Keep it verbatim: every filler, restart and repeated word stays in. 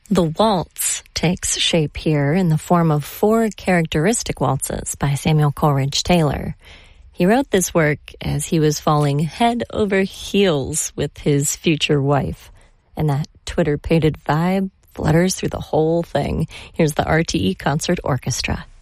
The waltz takes shape here in the form of four characteristic waltzes by Samuel Coleridge Taylor. He wrote this work as he was falling head over heels with his future wife, and that Twitter-pated vibe flutters through the whole thing. Here's the R T E Concert Orchestra.